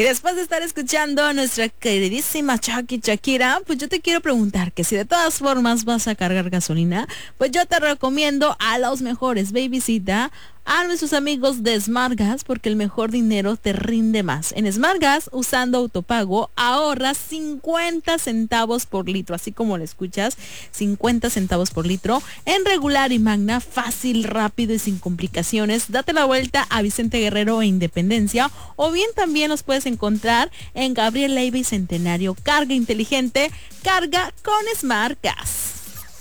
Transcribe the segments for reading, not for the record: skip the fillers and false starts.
Y después de estar escuchando a nuestra queridísima Shakira, pues yo te quiero preguntar que si de todas formas vas a cargar gasolina, pues yo te recomiendo a los mejores, babycita, a nuestros amigos de SmartGas, porque el mejor dinero te rinde más. En SmartGas, usando autopago, ahorras 50 centavos por litro, así como lo escuchas, 50 centavos por litro. En regular y magna, fácil, rápido y sin complicaciones. Date la vuelta a Vicente Guerrero e Independencia, o bien también los puedes encontrar en Gabriel Leiva y Centenario. Carga inteligente, carga con SmartGas.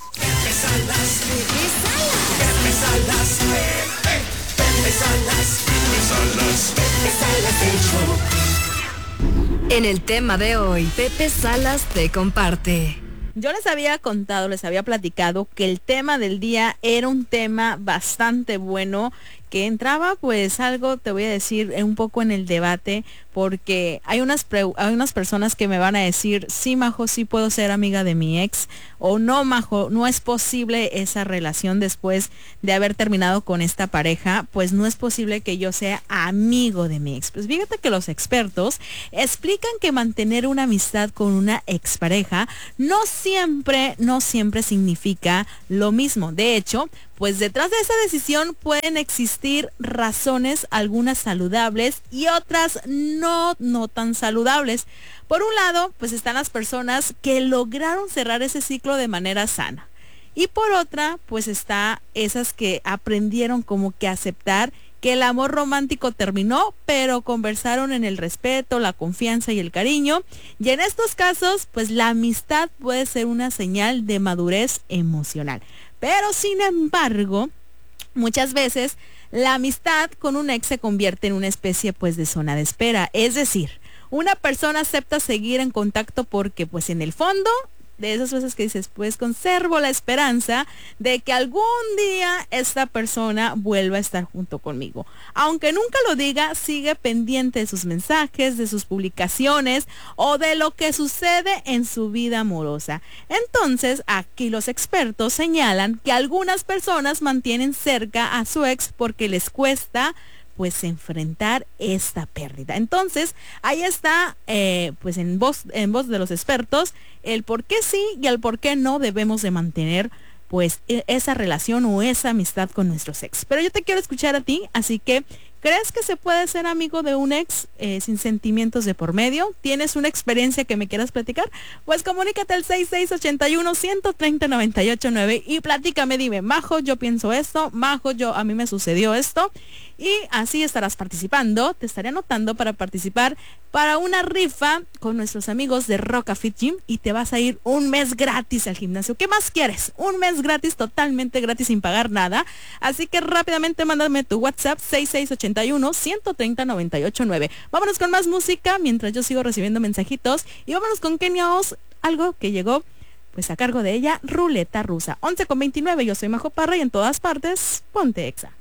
En el tema de hoy, Pepe Salas te comparte. Yo les había contado, les había platicado que el tema del día era un tema bastante bueno, que entraba pues algo, te voy a decir, un poco en el debate, porque hay unas personas que me van a decir, sí, Majo, sí puedo ser amiga de mi ex, o no, Majo, no es posible esa relación después de haber terminado con esta pareja, pues no es posible que yo sea amigo de mi ex. Pues fíjate que los expertos explican que mantener una amistad con una expareja no siempre significa lo mismo. De hecho, pues detrás de esa decisión pueden existir razones, algunas saludables y otras no tan saludables. Por un lado, pues están las personas que lograron cerrar ese ciclo de manera sana. Y por otra, pues está esas que aprendieron como que a aceptar que el amor romántico terminó, pero conversaron en el respeto, la confianza y el cariño. Y en estos casos, pues la amistad puede ser una señal de madurez emocional. Pero sin embargo, muchas veces la amistad con un ex se convierte en una especie pues de zona de espera. Es decir, una persona acepta seguir en contacto porque pues en el fondo, de esas veces que dices, pues conservo la esperanza de que algún día esta persona vuelva a estar junto conmigo. Aunque nunca lo diga, sigue pendiente de sus mensajes, de sus publicaciones o de lo que sucede en su vida amorosa. Entonces, aquí los expertos señalan que algunas personas mantienen cerca a su ex porque les cuesta pues enfrentar esta pérdida. Entonces, ahí está, pues en voz de los expertos, el por qué sí y el por qué no debemos de mantener pues esa relación o esa amistad con nuestros ex. Pero yo te quiero escuchar a ti, así que, ¿crees que se puede ser amigo de un ex sin sentimientos de por medio? ¿Tienes una experiencia que me quieras platicar? Pues comunícate al 6681-130-989 y platícame, dime, Majo, yo pienso esto, Majo, a mí me sucedió esto. Y así estarás participando, te estaré anotando para participar para una rifa con nuestros amigos de Roca Fit Gym y te vas a ir un mes gratis al gimnasio. ¿Qué más quieres? Un mes gratis, totalmente gratis, sin pagar nada. Así que rápidamente mándame tu WhatsApp 6681-130-989. Vámonos con más música mientras yo sigo recibiendo mensajitos y vámonos con Kenia Oz, algo que llegó pues a cargo de ella, Ruleta Rusa. 11:29, yo soy Majo Parra y en todas partes, ponte Exa.